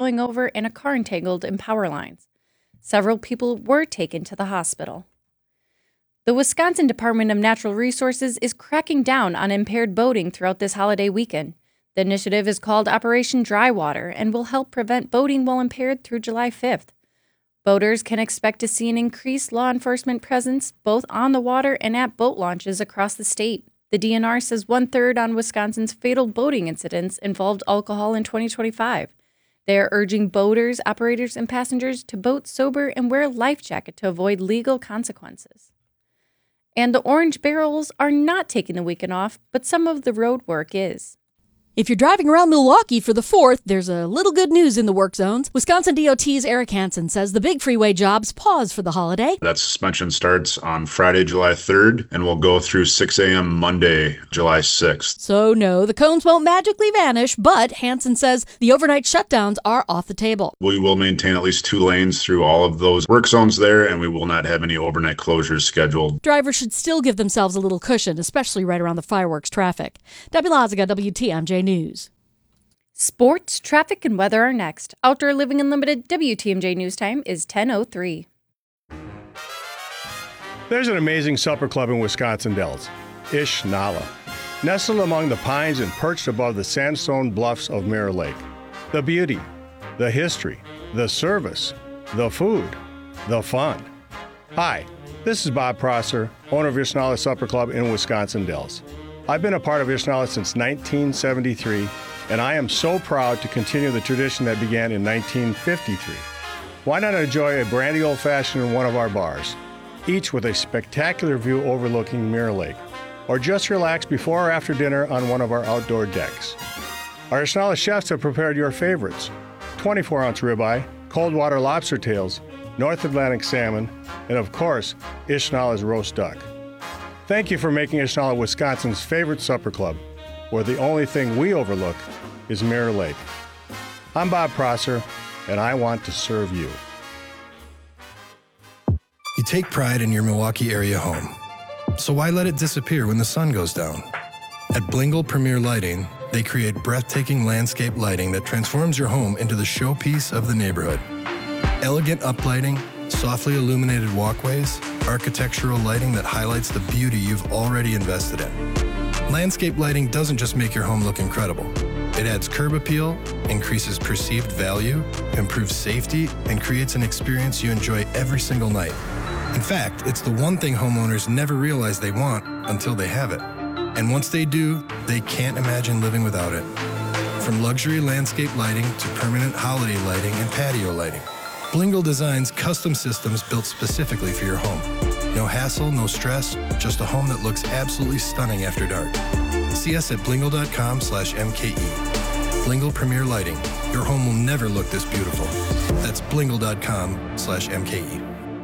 flowing over and a car entangled in power lines. Several people were taken to the hospital. The Wisconsin Department of Natural Resources is cracking down on impaired boating throughout this holiday weekend. The initiative is called Operation Dry Water and will help prevent boating while impaired through July 5th. Boaters can expect to see an increased law enforcement presence both on the water and at boat launches across the state. The DNR says 1/3 on Wisconsin's fatal boating incidents involved alcohol in 2025. They are urging boaters, operators, and passengers to boat sober and wear a life jacket to avoid legal consequences. And the Orange Barrels are not taking the weekend off, but some of the road work is. If you're driving around Milwaukee for the 4th, there's a little good news in the work zones. Wisconsin DOT's Eric Hansen says the big freeway jobs pause for the holiday. That suspension starts on Friday, July 3rd, and will go through 6 a.m. Monday, July 6th. So no, the cones won't magically vanish, but Hansen says the overnight shutdowns are off the table. We will maintain at least 2 lanes through all of those work zones there, and we will not have any overnight closures scheduled. Drivers should still give themselves a little cushion, especially right around the fireworks traffic. Debbie Lazaga, WTMJ News. Sports, traffic, and weather are next. Outdoor Living Unlimited WTMJ News Time is 10:03. There's an amazing supper club in Wisconsin Dells, Ish Nala, nestled among the pines and perched above the sandstone bluffs of Mirror Lake. The beauty, the history, the service, the food, the fun. Hi, this is Bob Prosser, owner of Ishnala Supper Club in Wisconsin Dells. I've been a part of Ishnala since 1973, and I am so proud to continue the tradition that began in 1953. Why not enjoy a brandy old-fashioned in one of our bars, each with a spectacular view overlooking Mirror Lake, or just relax before or after dinner on one of our outdoor decks. Our Ishnala chefs have prepared your favorites: 24-ounce ribeye, cold water lobster tails, North Atlantic salmon, and of course, Ishnala's roast duck. Thank you for making Ishnala Wisconsin's favorite supper club, where the only thing we overlook is Mirror Lake. I'm Bob Prosser, and I want to serve you. You take pride in your Milwaukee area home, so why let it disappear when the sun goes down? At Blingle Premier Lighting, they create breathtaking landscape lighting that transforms your home into the showpiece of the neighborhood. Elegant uplighting, softly illuminated walkways, architectural lighting that highlights the beauty you've already invested in. Landscape lighting doesn't just make your home look incredible. It adds curb appeal, increases perceived value, improves safety, and creates an experience you enjoy every single night. In fact, it's the one thing homeowners never realize they want until they have it. And once they do, they can't imagine living without it. From luxury landscape lighting to permanent holiday lighting and patio lighting, Blingle designs custom systems built specifically for your home. No hassle, no stress, just a home that looks absolutely stunning after dark. See us at blingle.com/MKE. Blingle Premier Lighting. Your home will never look this beautiful. That's blingle.com/MKE.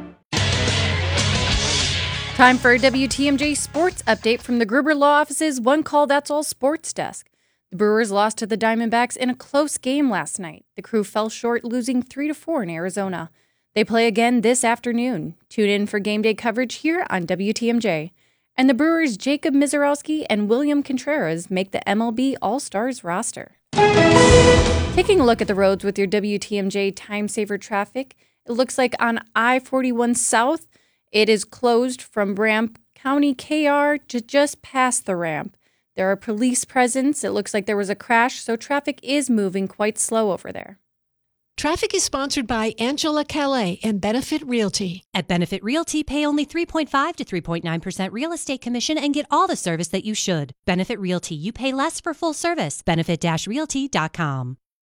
Time for a WTMJ Sports Update from the Gruber Law Office's One Call That's All Sports Desk. The Brewers lost to the Diamondbacks in a close game last night. The Crew fell short, losing 3-4 in Arizona. They play again this afternoon. Tune in for game day coverage here on WTMJ. And the Brewers' Jacob Mizorowski and William Contreras make the MLB All-Stars roster. Taking a look at the roads with your WTMJ Time Saver traffic, it looks like on I-41 South, it is closed from Ramp County KR to just past the ramp. There are police presence. It looks like there was a crash, so traffic is moving quite slow over there. Traffic is sponsored by Angela Calais and Benefit Realty. At Benefit Realty, pay only 3.5 to 3.9% real estate commission and get all the service that you should. Benefit Realty, you pay less for full service. Benefit-realty.com.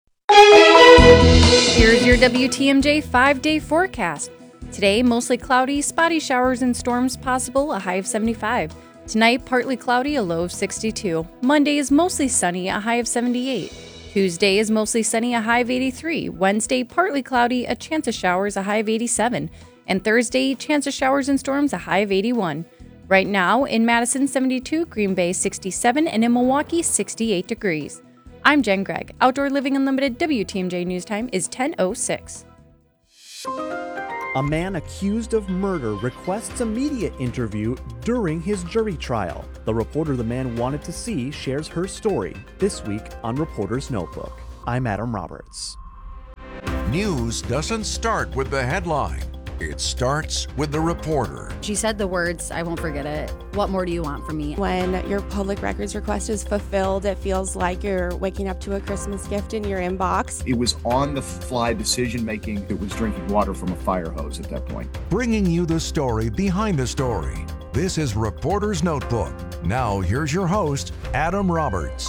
Here's your WTMJ 5-day forecast. Today, mostly cloudy, spotty showers and storms possible, a high of 75. Tonight, partly cloudy, a low of 62. Monday is mostly sunny, a high of 78. Tuesday is mostly sunny, a high of 83. Wednesday, partly cloudy, a chance of showers, a high of 87. And Thursday, chance of showers and storms, a high of 81. Right now, in Madison, 72, Green Bay, 67, and in Milwaukee, 68 degrees. I'm Jen Gregg. Outdoor Living Unlimited WTMJ News Time is 10:06. A man accused of murder requests a media interview during his jury trial. The reporter the man wanted to see shares her story this week on Reporter's Notebook. I'm Adam Roberts. News doesn't start with the headline. It starts with the reporter. She said the words, I won't forget it. What more do you want from me? When your public records request is fulfilled, it feels like you're waking up to a Christmas gift in your inbox. It was on-the-fly decision-making. It was drinking water from a fire hose at that point. Bringing you the story behind the story. This is Reporter's Notebook. Now here's your host, Adam Roberts.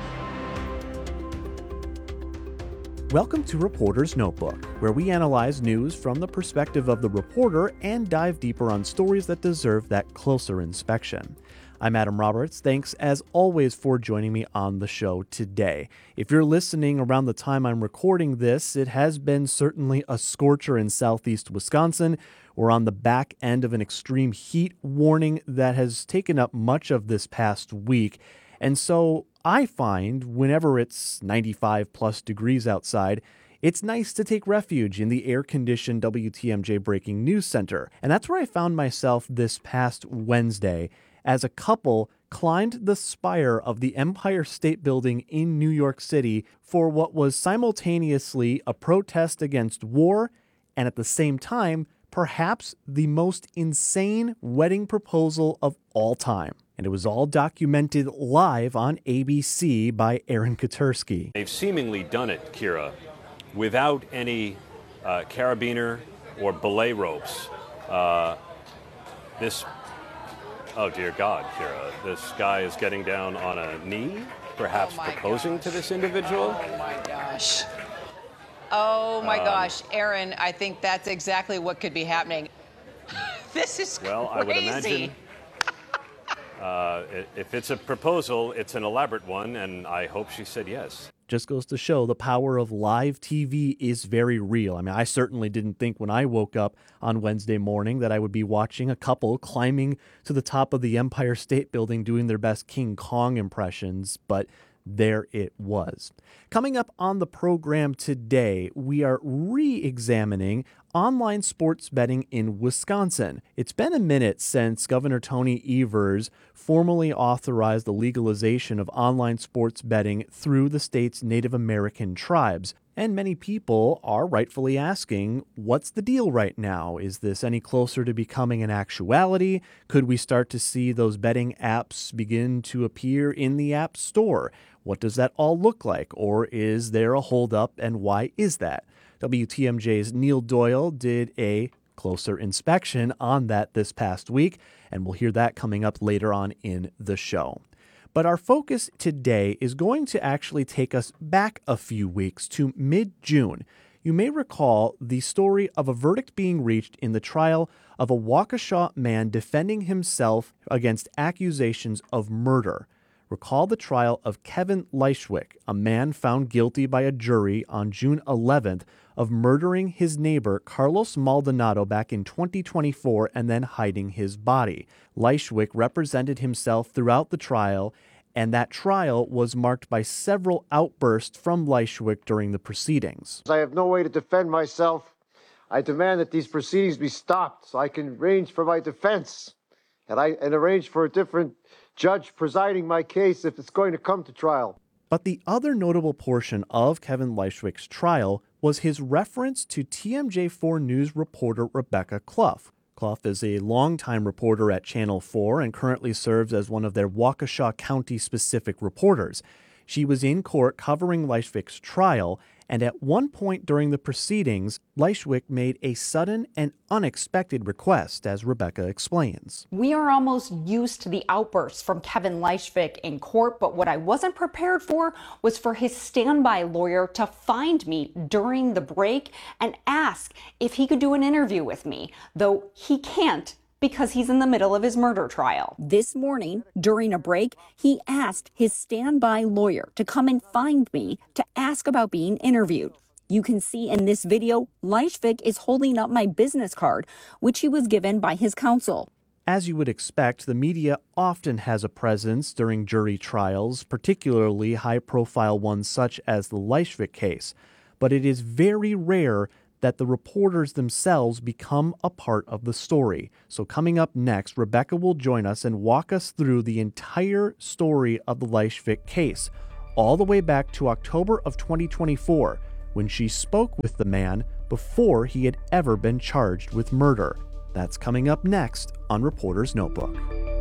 Welcome to Reporter's Notebook, where we analyze news from the perspective of the reporter and dive deeper on stories that deserve that closer inspection. I'm Adam Roberts. Thanks, as always, for joining me on the show today. If you're listening around the time I'm recording this, it has been certainly a scorcher in southeast Wisconsin. We're on the back end of an extreme heat warning that has taken up much of this past week. And so I find whenever it's 95 plus degrees outside, it's nice to take refuge in the air-conditioned WTMJ Breaking News Center. And that's where I found myself this past Wednesday as a couple climbed the spire of the Empire State Building in New York City for what was simultaneously a protest against war and at the same time, perhaps the most insane wedding proposal of all time. And it was all documented live on ABC by Aaron Katersky. They've seemingly done it, Kira, without any carabiner or belay ropes. Oh dear God, Kira, this guy is getting down on a knee, perhaps proposing to this individual. Oh my gosh. Oh my gosh, Aaron, I think that's exactly what could be happening. This is crazy. Well, I would imagine if it's a proposal, it's an elaborate one, and I hope she said yes. Just goes to show the power of live TV is very real. I mean, I certainly didn't think when I woke up on Wednesday morning that I would be watching a couple climbing to the top of the Empire State Building doing their best King Kong impressions, but there it was. Coming up on the program today, we are re-examining online sports betting in Wisconsin. It's been a minute since Governor Tony Evers formally authorized the legalization of online sports betting through the state's Native American tribes. And many people are rightfully asking, what's the deal right now? Is this any closer to becoming an actuality? Could we start to see those betting apps begin to appear in the App Store? What does that all look like? Or is there a holdup, and why is that? WTMJ's Neil Doyle did a closer inspection on that this past week, and we'll hear that coming up later on in the show. But our focus today is going to actually take us back a few weeks to mid-June. You may recall the story of a verdict being reached in the trial of a Waukesha man defending himself against accusations of murder. Recall the trial of Kevin Leischwick, a man found guilty by a jury on June 11th of murdering his neighbor Carlos Maldonado back in 2024 and then hiding his body. Leischwick represented himself throughout the trial, and that trial was marked by several outbursts from Leischwick during the proceedings. I have no way to defend myself. I demand that these proceedings be stopped so I can arrange for my defense and arrange for a different judge presiding my case if it's going to come to trial. But the other notable portion of Kevin Leischwick's trial was his reference to TMJ4 News reporter Rebecca Clough. Clough is a longtime reporter at Channel 4 and currently serves as one of their Waukesha County-specific reporters. She was in court covering Leischwick's trial, and at one point during the proceedings, Leischwick made a sudden and unexpected request, as Rebecca explains. We are almost used to the outbursts from Kevin Leischwick in court, but what I wasn't prepared for was for his standby lawyer to find me during the break and ask if he could do an interview with me, though he can't because he's in the middle of his murder trial. This morning, during a break, he asked his standby lawyer to come and find me to ask about being interviewed. You can see in this video, Leischwick is holding up my business card, which he was given by his counsel. As you would expect, the media often has a presence during jury trials, particularly high-profile ones such as the Leischwick case. But it is very rare that the reporters themselves become a part of the story. So coming up next, Rebecca will join us and walk us through the entire story of the Leischwick case, all the way back to October of 2024, when she spoke with the man before he had ever been charged with murder. That's coming up next on Reporter's Notebook.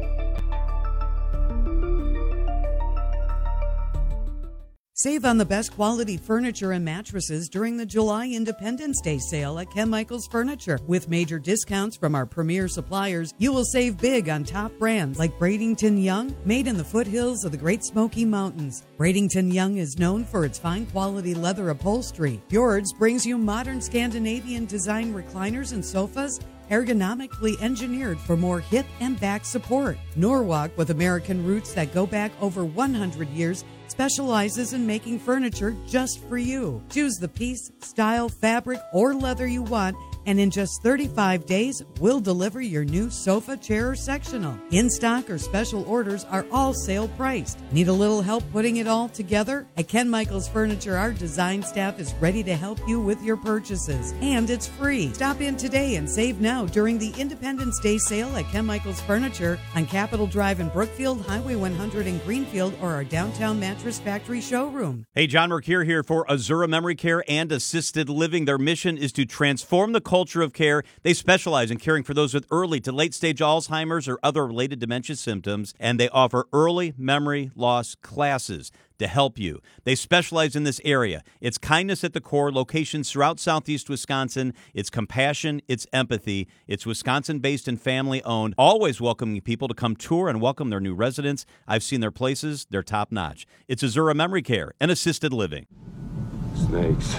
Save on the best quality furniture and mattresses during the July Independence Day sale at Ken Michaels Furniture. With major discounts from our premier suppliers, you will save big on top brands like Bradington Young, made in the foothills of the Great Smoky Mountains. Bradington Young is known for its fine quality leather upholstery. Fjords brings you modern Scandinavian design recliners and sofas, ergonomically engineered for more hip and back support. Norwalk, with American roots that go back over 100 years, specializes in making furniture just for you. Choose the piece, style, fabric, or leather you want, and in just 35 days, we'll deliver your new sofa, chair, or sectional. In-stock or special orders are all sale priced. Need a little help putting it all together? At Ken Michaels Furniture, our design staff is ready to help you with your purchases, and it's free. Stop in today and save now during the Independence Day sale at Ken Michaels Furniture on Capitol Drive in Brookfield, Highway 100 in Greenfield, or our downtown Mattress Factory showroom. Hey, John Mercure here for Azura Memory Care and Assisted Living. Their mission is to transform the culture of care. They specialize in caring for those with early to late stage Alzheimer's or other related dementia symptoms, and they offer early memory loss classes to help you. They specialize in this area. It's kindness at the core, locations throughout southeast Wisconsin. It's compassion, it's empathy. It's Wisconsin-based and family-owned, always welcoming people to come tour and welcome their new residents. I've seen their places. They're top-notch. It's Azura Memory Care and Assisted Living. Snakes.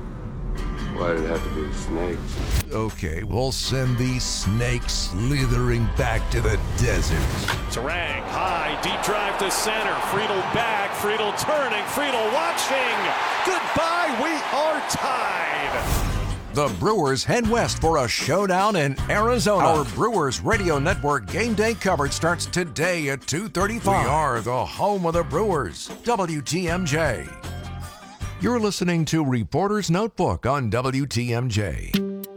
Why did it have to be snakes? Okay, we'll send these snakes slithering back to the desert. Tarang, high, deep drive to center. Friedel back, Friedel turning, Friedel watching. Goodbye, we are tied. The Brewers head west for a showdown in Arizona. Our Brewers Radio Network game day coverage starts today at 2:35. We are the home of the Brewers, WTMJ. You're listening to Reporter's Notebook on WTMJ.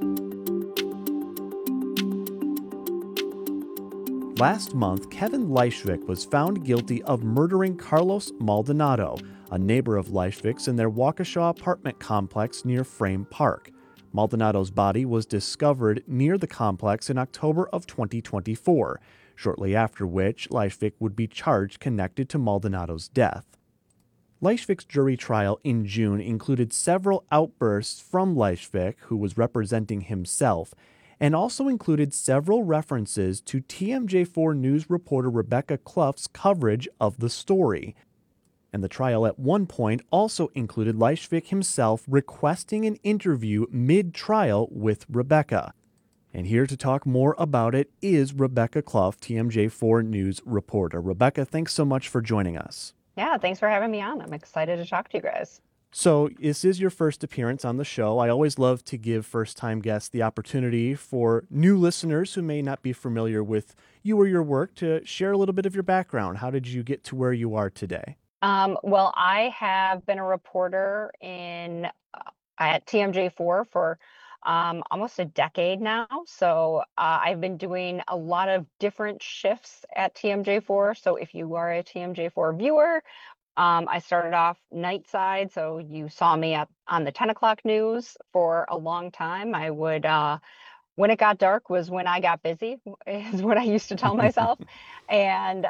Last month, Kevin Leishvik was found guilty of murdering Carlos Maldonado, a neighbor of Leishvik's in their Waukesha apartment complex near Frame Park. Maldonado's body was discovered near the complex in October of 2024, shortly after which Leishvik would be charged connected to Maldonado's death. Leishvik's jury trial in June included several outbursts from Leishvik, who was representing himself, and also included several references to TMJ4 News reporter Rebecca Clough's coverage of the story. And the trial at one point also included Leishvik himself requesting an interview mid-trial with Rebecca. And here to talk more about it is Rebecca Clough, TMJ4 News reporter. Rebecca, thanks so much for joining us. Yeah, thanks for having me on. I'm excited to talk to you guys. So this is your first appearance on the show. I always love to give first-time guests the opportunity for new listeners who may not be familiar with you or your work to share a little bit of your background. How did you get to where you are today? Well, I have been a reporter at TMJ4 for almost a decade now. So I've been doing a lot of different shifts at TMJ4. So if you are a TMJ4 viewer, I started off night side. So you saw me on the 10 o'clock news for a long time. I would, when it got dark was when I got busy, is what I used to tell myself. And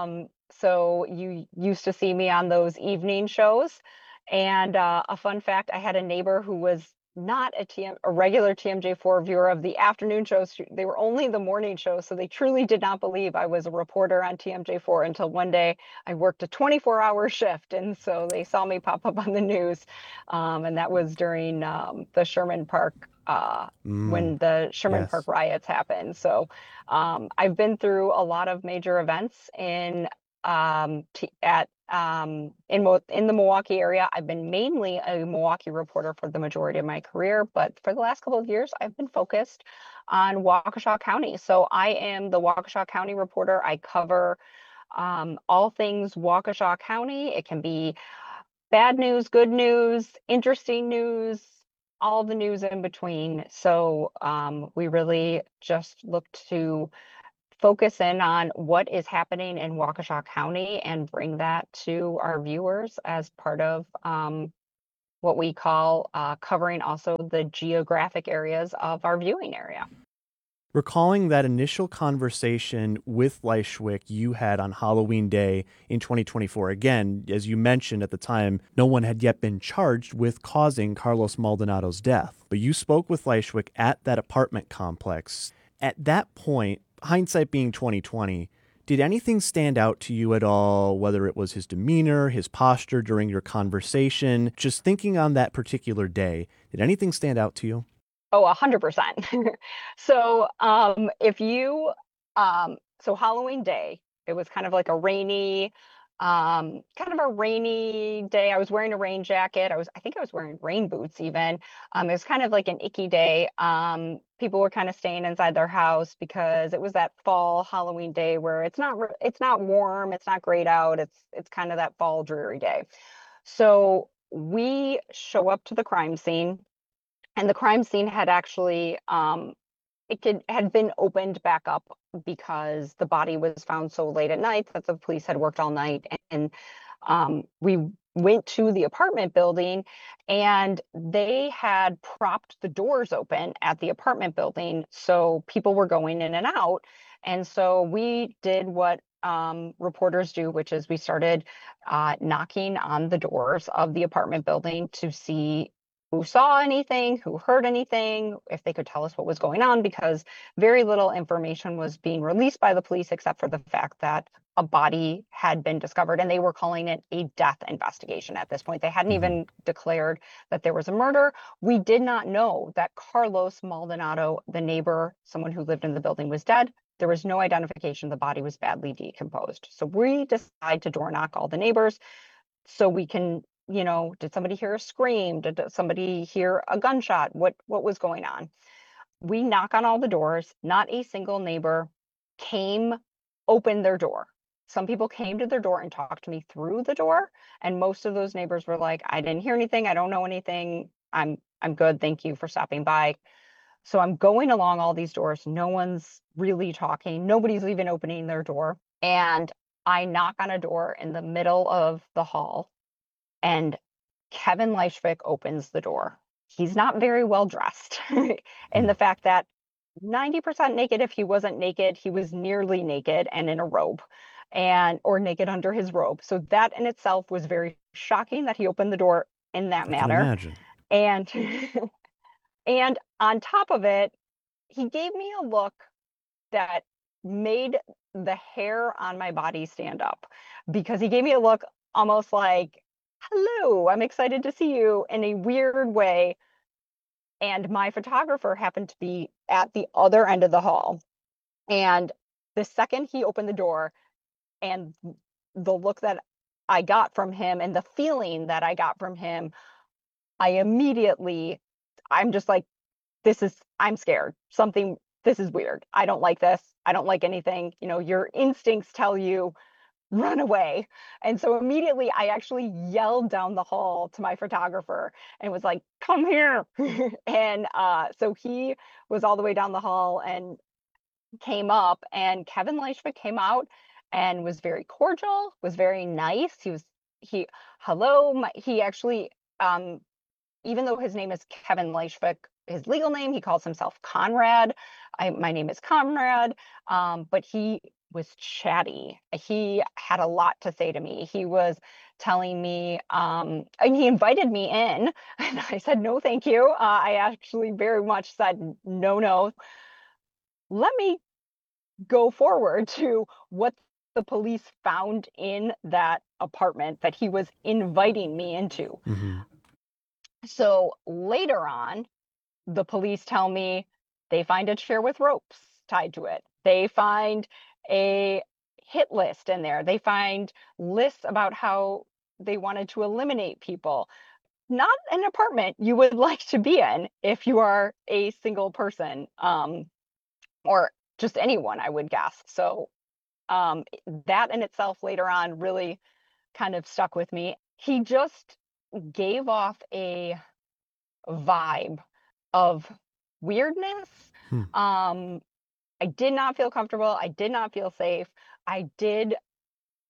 so you used to see me on those evening shows. And a fun fact, I had a neighbor who was not a regular TMJ4 viewer of the afternoon shows. They were only the morning shows. So they truly did not believe I was a reporter on TMJ4 until one day I worked a 24-hour shift. And so they saw me pop up on the news. And that was during the Sherman Park, when the Sherman Park riots happened. So I've been through a lot of major events in the Milwaukee area. I've been mainly a Milwaukee reporter for the majority of my career, but for the last couple of years, I've been focused on Waukesha County. So I am the Waukesha County reporter. I cover all things Waukesha County. It can be bad news, good news, interesting news, all the news in between. So we really just look to focus in on what is happening in Waukesha County and bring that to our viewers as part of what we call covering also the geographic areas of our viewing area. Recalling that initial conversation with Leischwick you had on Halloween Day in 2024, again, as you mentioned at the time, no one had yet been charged with causing Carlos Maldonado's death. But you spoke with Leischwick at that apartment complex. At that point, hindsight being 2020, did anything stand out to you at all, whether it was his demeanor, his posture during your conversation? Just thinking on that particular day, did anything stand out to you? Oh, 100%. So, so Halloween Day, it was kind of like a rainy day. I was wearing a rain jacket. I think I was wearing rain boots even. It was kind of like an icky day. People were kind of staying inside their house because it was that fall Halloween day where it's not warm, it's not great out. It's kind of that fall dreary day. So we show up to the crime scene. And the crime scene had actually, had been opened back up because the body was found so late at night that the police had worked all night. And we went to the apartment building and they had propped the doors open at the apartment building. So people were going in and out. And so we did what reporters do, which is we started knocking on the doors of the apartment building to see who saw anything, who heard anything, if they could tell us what was going on, because very little information was being released by the police except for the fact that a body had been discovered, and they were calling it a death investigation at this point. They hadn't even declared that there was a murder. We did not know that Carlos Maldonado, the neighbor, someone who lived in the building, was dead. There was no identification. The body was badly decomposed. So we decided to door knock all the neighbors so we can, did somebody hear a scream? Did somebody hear a gunshot? What was going on? We knock on all the doors. Not a single neighbor opened their door. Some people came to their door and talked to me through the door. And most of those neighbors were like, I didn't hear anything. I don't know anything. I'm good. Thank you for stopping by. So I'm going along all these doors. No one's really talking. Nobody's even opening their door. And I knock on a door in the middle of the hall. And Kevin Leischwick opens the door. He's not very well dressed. And the fact that 90% naked, if he wasn't naked, he was nearly naked and in a robe or naked under his robe. So that in itself was very shocking that he opened the door in that manner. I can imagine. And on top of it, he gave me a look that made the hair on my body stand up, because he gave me a look almost like, hello, I'm excited to see you, in a weird way. And my photographer happened to be at the other end of the hall. And the second he opened the door, and the look that I got from him and the feeling that I got from him, I'm just like, I'm scared. This is weird. I don't like this. I don't like anything. Your instincts tell you, run away. And so immediately I actually yelled down the hall to my photographer and was like, come here. And so he was all the way down the hall and came up, and Kevin Leischwick came out and was very cordial, was very nice. He actually, even though his name is Kevin Leischwick, his legal name, he calls himself Conrad. My name is Conrad, but he was chatty. He had a lot to say to me. He was telling me, and he invited me in, and I said, no, thank you. I actually very much said, no. Let me go forward to what the police found in that apartment that he was inviting me into. Mm-hmm. So later on, the police tell me they find a chair with ropes tied to it. They find a hit list in there. They find lists about how they wanted to eliminate people. Not an apartment you would like to be in if you are a single person, or just anyone, I would guess. So that in itself later on really kind of stuck with me. He just gave off a vibe of weirdness. I did not feel comfortable. I did not feel safe. I did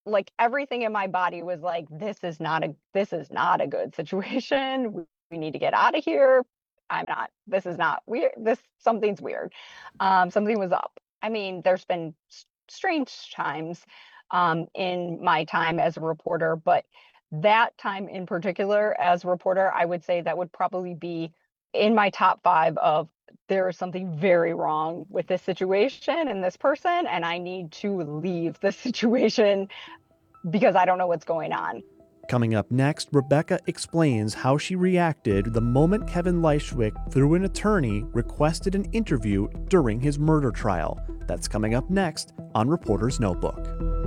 like everything in my body was like, this is not a good situation. We need to get out of here. This is not weird. Something's weird. Something was up. I mean, there's been strange times in my time as a reporter, but that time in particular as a reporter, I would say that would probably be in my top 5 of there is something very wrong with this situation and this person, and I need to leave this situation because I don't know what's going on. Coming up next, Rebecca explains how she reacted the moment Kevin Leishwick, through an attorney, requested an interview during his murder trial. That's coming up next on Reporter's Notebook.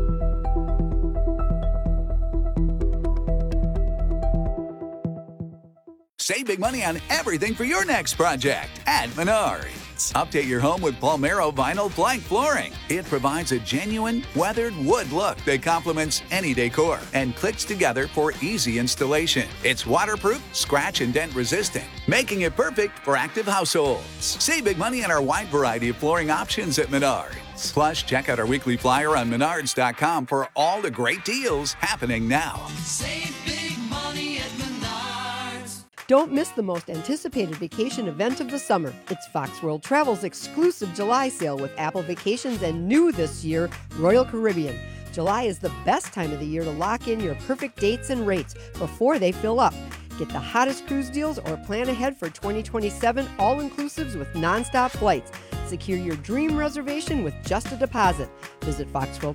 Save big money on everything for your next project at Menards. Update your home with Palmero vinyl plank flooring. It provides a genuine, weathered wood look that complements any decor and clicks together for easy installation. It's waterproof, scratch and dent resistant, making it perfect for active households. Save big money on our wide variety of flooring options at Menards. Plus, check out our weekly flyer on Menards.com for all the great deals happening now. Save big money at Menards. Don't miss the most anticipated vacation event of the summer. It's Fox World Travel's exclusive July sale with Apple Vacations and new this year, Royal Caribbean. July is the best time of the year to lock in your perfect dates and rates before they fill up. Get the hottest cruise deals or plan ahead for 2027 all-inclusives with nonstop flights. Secure your dream reservation with just a deposit. Visit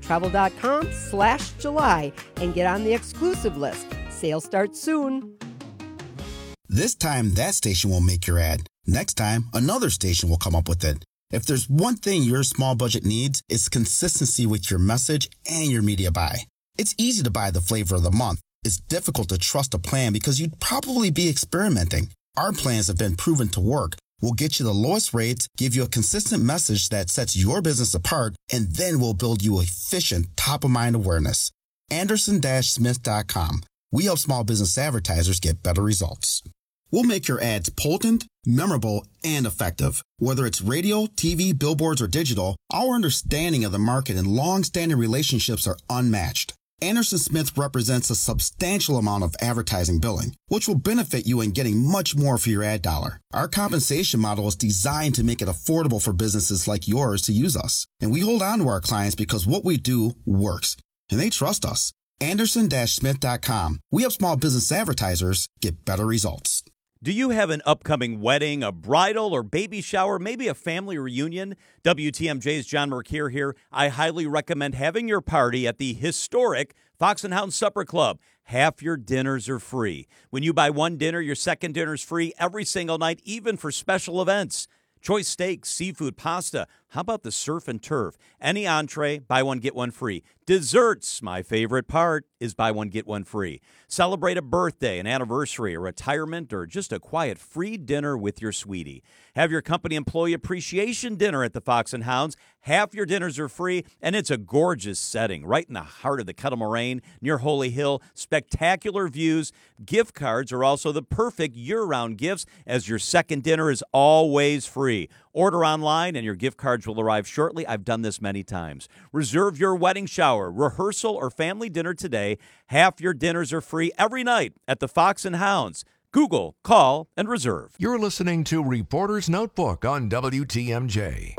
foxworldtravel.com/July and get on the exclusive list. Sale starts soon. This time, that station won't make your ad. Next time, another station will come up with it. If there's one thing your small budget needs, it's consistency with your message and your media buy. It's easy to buy the flavor of the month. It's difficult to trust a plan because you'd probably be experimenting. Our plans have been proven to work. We'll get you the lowest rates, give you a consistent message that sets your business apart, and then we'll build you efficient, top-of-mind awareness. Anderson-Smith.com. We help small business advertisers get better results. We'll make your ads potent, memorable, and effective. Whether it's radio, TV, billboards, or digital, our understanding of the market and long-standing relationships are unmatched. Anderson Smith represents a substantial amount of advertising billing, which will benefit you in getting much more for your ad dollar. Our compensation model is designed to make it affordable for businesses like yours to use us. And we hold on to our clients because what we do works, and they trust us. Anderson-Smith.com. We help small business advertisers get better results. Do you have an upcoming wedding, a bridal or baby shower, maybe a family reunion? WTMJ's John Mercure here. I highly recommend having your party at the historic Fox and Hound Supper Club. Half your dinners are free. When you buy one dinner, your second dinner is free every single night, even for special events. Choice steaks, seafood, pasta. How about the surf and turf? Any entree, buy one, get one free. Desserts, my favorite part, is buy one, get one free. Celebrate a birthday, an anniversary, a retirement, or just a quiet free dinner with your sweetie. Have your company employee appreciation dinner at the Fox and Hounds. Half your dinners are free, and it's a gorgeous setting right in the heart of the Kettle Moraine near Holy Hill. Spectacular views. Gift cards are also the perfect year-round gifts, as your second dinner is always free. Order online and your gift cards will arrive shortly. I've done this many times. Reserve your wedding shower, rehearsal, or family dinner today. Half your dinners are free every night at the Fox and Hounds. Google, call, and reserve. You're listening to Reporter's Notebook on WTMJ.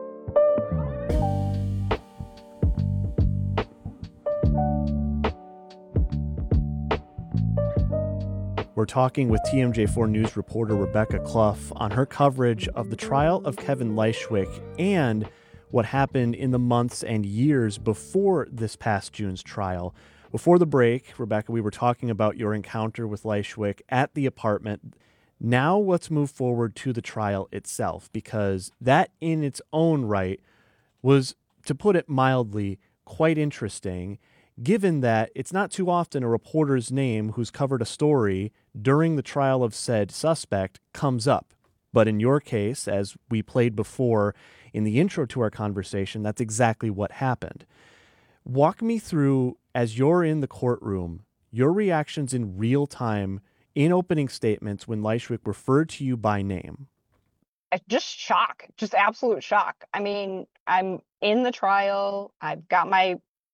We're talking with TMJ4 News reporter Rebecca Clough on her coverage of the trial of Kevin Leishwick and what happened in the months and years before this past June's trial. Before the break, Rebecca, we were talking about your encounter with Leishwick at the apartment. Now let's move forward to the trial itself, because that in its own right was, to put it mildly, quite interesting, given that it's not too often a reporter's name who's covered a story during the trial of said suspect comes up. But in your case, as we played before in the intro to our conversation, that's exactly what happened. Walk me through, as you're in the courtroom, your reactions in real time in opening statements when Leishwick referred to you by name. Just shock, just absolute shock. I mean, I'm in the trial. I've got my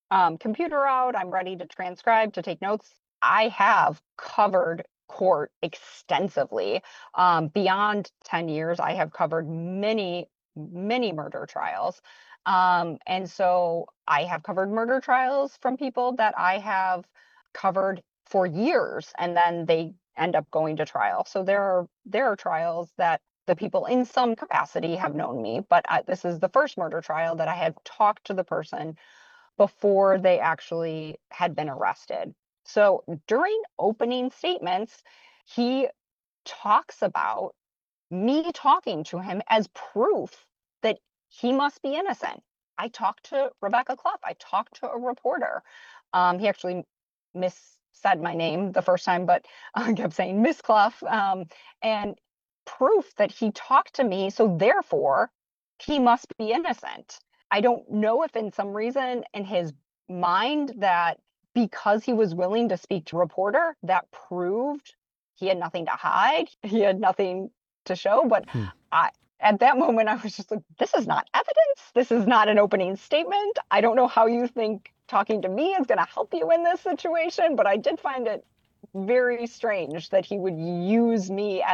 computer out. I'm ready to transcribe, to take notes. I have covered court extensively. Beyond 10 years, I have covered many murder trials. And so I have covered murder trials from people that I have covered for years, and then they end up going to trial. So there are trials that the people in some capacity have known me, but this is the first murder trial that I had talked to the person before they actually had been arrested. So during opening statements, he talks about me talking to him as proof that he must be innocent. I talked to Rebecca Clough. I talked to a reporter. He actually said my name the first time, but I kept saying Miss Clough, and proof that he talked to me. So therefore, he must be innocent. I don't know if in some reason in his mind that because he was willing to speak to a reporter, that proved he had nothing to hide. He had nothing to show. But at that moment, I was just like, this is not evidence. This is not an opening statement. I don't know how you think talking to me is going to help you in this situation, but I did find it very strange that he would use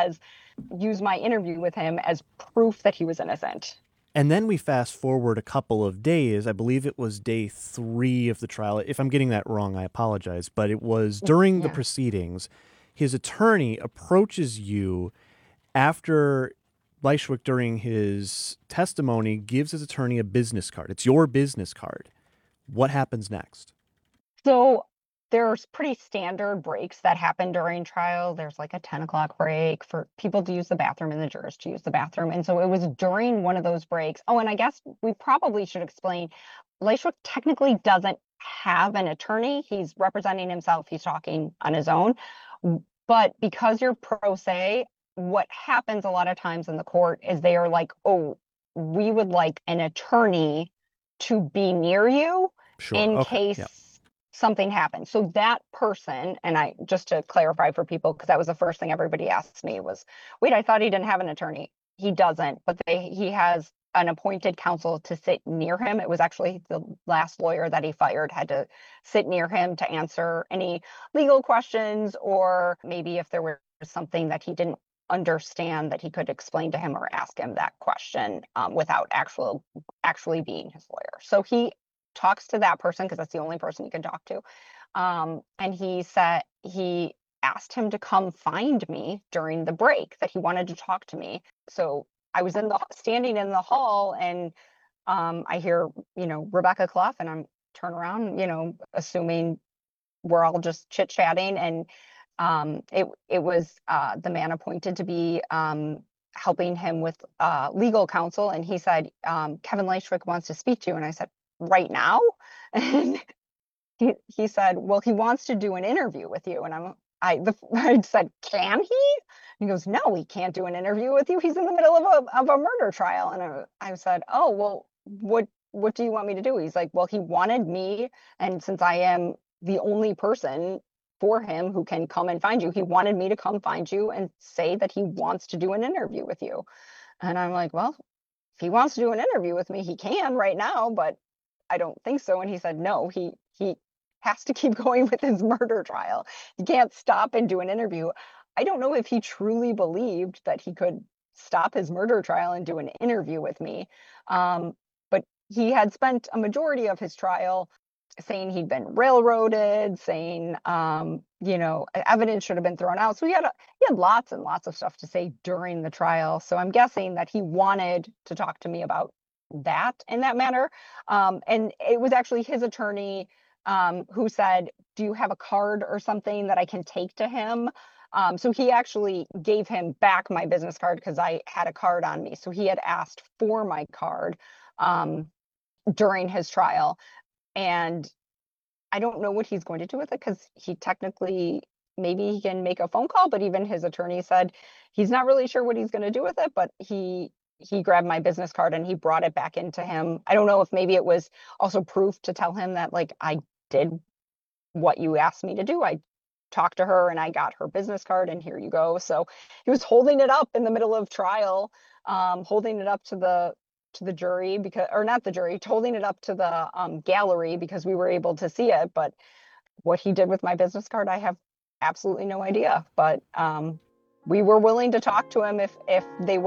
my interview with him as proof that he was innocent. And then we fast forward a couple of days. I believe it was day 3 of the trial. If I'm getting that wrong, I apologize. But it was during the proceedings. His attorney approaches you after Leischwick, during his testimony, gives his attorney a business card. It's your business card. What happens next? So there's pretty standard breaks that happen during trial. There's like a 10 o'clock break for people to use the bathroom and the jurors to use the bathroom. And so it was during one of those breaks. Oh, and I guess we probably should explain, Leischwick technically doesn't have an attorney. He's representing himself. He's talking on his own. But because you're pro se, what happens a lot of times in the court is they are like, oh, we would like an attorney to be near you in case something happens. So that person, and I just to clarify for people, because that was the first thing everybody asked me was, wait, I thought he didn't have an attorney. He doesn't, but he has an appointed counsel to sit near him. It was actually the last lawyer that he fired had to sit near him to answer any legal questions, or maybe if there was something that he didn't understand, that he could explain to him or ask him that question without actually being his lawyer. So he talks to that person because that's the only person he can talk to. And he said he asked him to come find me during the break, that he wanted to talk to me. So I was standing in the hall, and I hear, Rebecca Clough, and I'm turn around, assuming we're all just chit-chatting. And it was the man appointed to be helping him with legal counsel. And he said, Kevin Leischwick wants to speak to you. And I said, right now? And he said, well, he wants to do an interview with you. And I said, can he? He goes, no, he can't do an interview with you. He's in the middle of a murder trial. And I said, oh, well, what do you want me to do? He's like, well, he wanted me. And since I am the only person for him who can come and find you, he wanted me to come find you and say that he wants to do an interview with you. And I'm like, well, if he wants to do an interview with me, he can right now, but I don't think so. And he said, no, he has to keep going with his murder trial. He can't stop and do an interview. I don't know if he truly believed that he could stop his murder trial and do an interview with me. But he had spent a majority of his trial saying he'd been railroaded, saying, evidence should have been thrown out. So he had lots and lots of stuff to say during the trial. So I'm guessing that he wanted to talk to me about that in that manner. And it was actually his attorney who said, do you have a card or something that I can take to him? So he actually gave him back my business card because I had a card on me. So he had asked for my card during his trial. And I don't know what he's going to do with it, because he technically, maybe he can make a phone call, but even his attorney said he's not really sure what he's going to do with it, but he grabbed my business card and he brought it back into him. I don't know if maybe it was also proof to tell him that, like, I did what you asked me to do. I talked to her and I got her business card, and here you go. So he was holding it up in the middle of trial, holding it up to to the jury or not the jury, holding it up to the gallery because we were able to see it. But what he did with my business card, I have absolutely no idea. But we were willing to talk to him if they